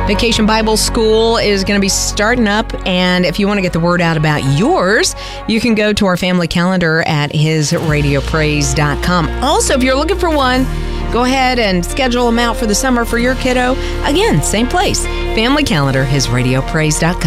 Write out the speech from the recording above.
Vacation Bible School is going to be starting up, and if you want to get the word out about yours, you can go to our family calendar at hisradiopraise.com. Also, if you're looking for one, go ahead and schedule them out for the summer for your kiddo. Again, same place. Family calendar, hisradiopraise.com.